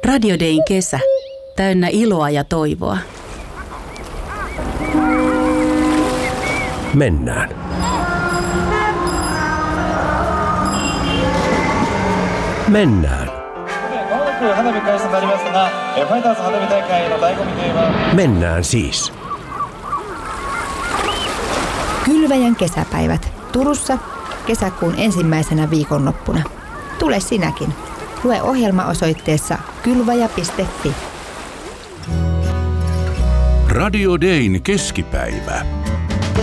Radio Dayn kesä. Täynnä iloa ja toivoa. Mennään. Mennään. Mennään siis. Kylväjän kesäpäivät Turussa kesäkuun ensimmäisenä viikonloppuna. Tule sinäkin. Lue ohjelma osoitteessa kylväjä.fi. Radio Dayn keskipäivä.